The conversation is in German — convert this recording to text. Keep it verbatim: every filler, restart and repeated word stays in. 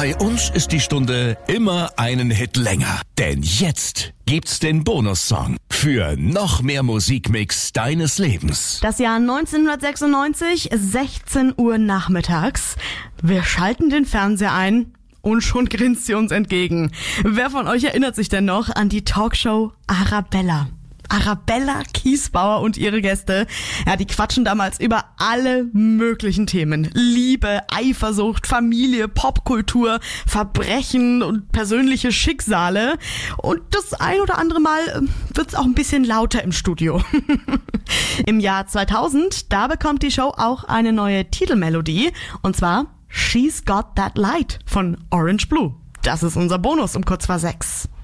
Bei uns ist die Stunde immer einen Hit länger. Denn jetzt gibt's den Bonussong für noch mehr Musikmix deines Lebens. Das Jahr neunzehnhundertsechsundneunzig, sechzehn Uhr nachmittags. Wir schalten den Fernseher ein und schon grinst sie uns entgegen. Wer von euch erinnert sich denn noch an die Talkshow Arabella? Arabella Kiesbauer und ihre Gäste, ja, die quatschen damals über alle möglichen Themen. Liebe, Eifersucht, Familie, Popkultur, Verbrechen und persönliche Schicksale. Und das ein oder andere Mal wird's auch ein bisschen lauter im Studio. Im Jahr zweitausend, da bekommt die Show auch eine neue Titelmelodie. Und zwar She's Got That Light von Orange Blue. Das ist unser Bonus um kurz vor sechs.